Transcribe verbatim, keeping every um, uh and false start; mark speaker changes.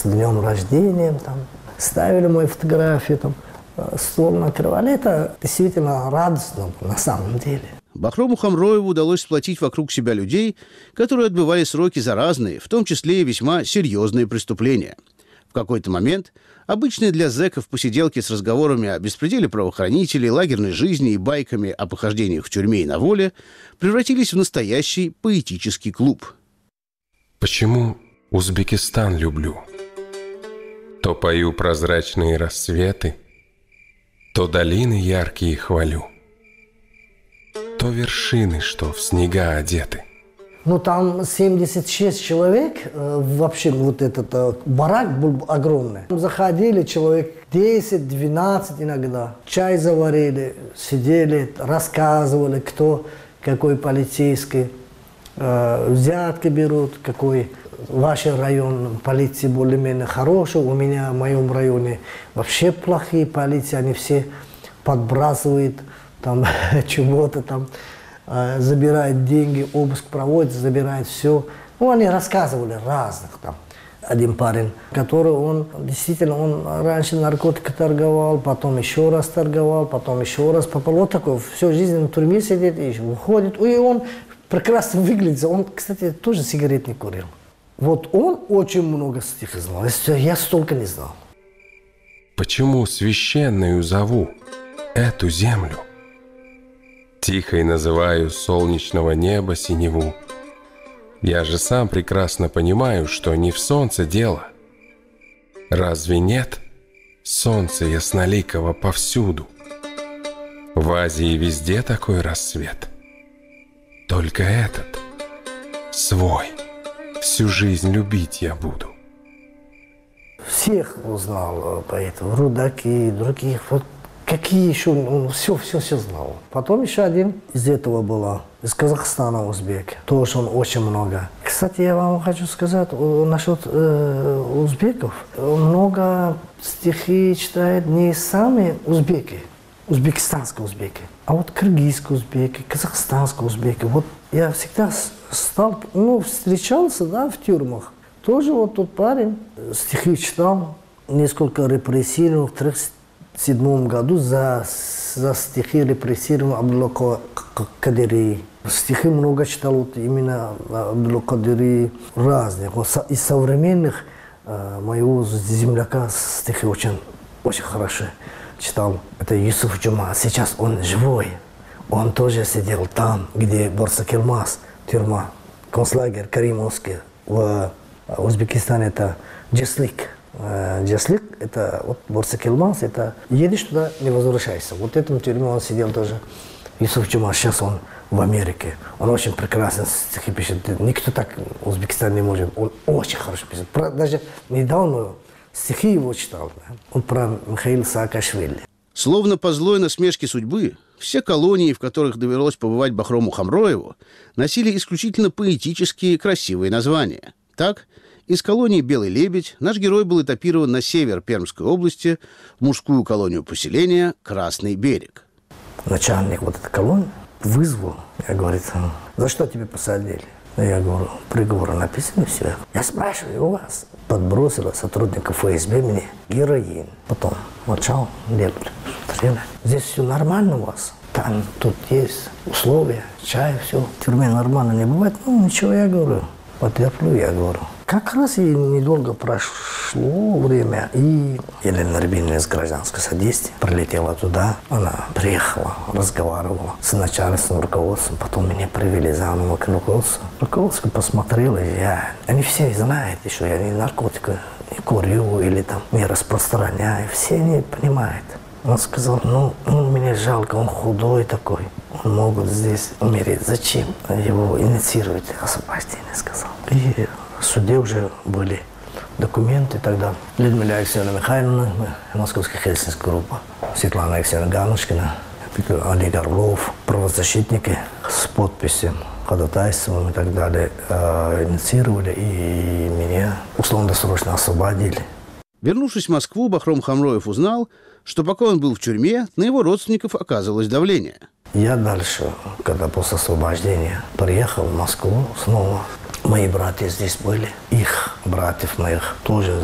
Speaker 1: с днем рождения, там, ставили мою фотографию, там, стол накрывали. Это действительно радостно на самом деле.
Speaker 2: Бахрому Хамроеву удалось сплотить вокруг себя людей, которые отбывали сроки за разные, в том числе и весьма серьезные преступления. В какой-то момент обычные для зэков посиделки с разговорами о беспределе правоохранителей, лагерной жизни и байками о похождениях в тюрьме и на воле превратились в настоящий поэтический клуб.
Speaker 3: Почему Узбекистан люблю? То пою прозрачные рассветы, то долины яркие хвалю, то вершины, что в снега одеты.
Speaker 1: Ну, там семьдесят шесть человек, э, вообще вот этот э, барак был огромный. Заходили человек десять-двенадцать иногда. Чай заварили, сидели, рассказывали, кто какой полицейский. Э, взятки берут, какой ваш район полиции более-менее хороший. У меня в моем районе вообще плохие полиции, они все подбрасывают там чего-то там. Забирают деньги, обыск проводят, забирают все. Ну, они рассказывали разных там. Один парень, который он, действительно, он раньше наркотики торговал, потом еще раз торговал, потом еще раз попал. Вот такой, всю жизнь в тюрьме сидит, и уходит. И он прекрасно выглядит. Он, кстати, тоже сигарет не курил. Вот он очень много стихов знал. Я столько не знал.
Speaker 3: Почему священную зову эту землю? Тихой называю солнечного неба синеву. Я же сам прекрасно понимаю, что не в солнце дело. Разве нет солнца ясноликого повсюду? В Азии везде такой рассвет. Только этот, свой, всю жизнь любить я буду.
Speaker 1: Всех узнал поэтов, Рудаки, других, вот. Какие еще, он все, все, все знал. Потом еще один из этого было, из Казахстана узбек. Тоже он очень много. Кстати, я вам хочу сказать насчет э, узбеков. Много стихи читают не сами узбеки, узбекистанские узбеки, а вот кыргызские узбеки, казахстанские узбеки. Вот я всегда стал, ну, встречался, да, в тюрьмах. Тоже вот тот парень стихи читал, несколько репрессированных, в седьмом году за, за стихи репрессировал Абдулла Кадири. Стихи много читал вот именно Абдулла Кадири разных. Вот из современных э, моего земляка стихи очень, очень хорошо читал. Это Юсуф Джума. Сейчас он живой. Он тоже сидел там, где Борсакелмас, тюрьма, концлагерь Каримовский. В Узбекистане это Джеслик. Джаслик, это вот Борсакелмас, это едешь туда, не возвращайся. Вот в этом тюрьме он сидел тоже. Юсуф Джума, сейчас он в Америке. Он очень прекрасно стихи пишет. Никто так в Узбекистане не может. Он очень хорошо пишет. Даже недавно стихи его читал. Он про Михаила Саакашвили.
Speaker 2: Словно по злой насмешке судьбы, все колонии, в которых довелось побывать Бахрому Хамроеву, носили исключительно поэтические красивые названия. Так, из колонии «Белый лебедь» наш герой был этапирован на север Пермской области, в мужскую колонию поселения «Красный берег».
Speaker 1: Начальник вот этой колонии вызвал. Я говорю, за что тебя посадили? Я говорю, приговор написан, все. Я спрашиваю, у вас подбросила сотрудников эф эс бэ мне героин. Потом молчал, лепли. Здесь все нормально у вас? Там, тут есть условия, чай, все. В тюрьме нормально не бывает. Ну, ничего, я говорю, потерплю, я говорю. Как раз и недолго прошло время, и Елена Рябинина из гражданского содействия прилетела туда. Она приехала, разговаривала с начальством, руководством, потом меня привели заново к руководству. Руководство посмотрело, я... Они все знают еще, я не наркотика не курю или там не распространяю. Все они понимают. Он сказал, ну, ну, мне жалко, он худой такой. Он могут здесь умереть. Зачем его инициировать освобождение, сказал. И в суде уже были документы тогда. Людмила Алексеевна Михайловна, Московская хельсинская группа, Светлана Алексеевна Ганушкина, Олег Орлов, правозащитники с подписью, ходатайством и так далее э, инициировали, и меня условно-досрочно освободили.
Speaker 2: Вернувшись в Москву, Бахром Хамроев узнал, что пока он был в тюрьме, на его родственников оказывалось давление.
Speaker 1: Я дальше, когда после освобождения приехал в Москву снова, мои братья здесь были, их братьев моих тоже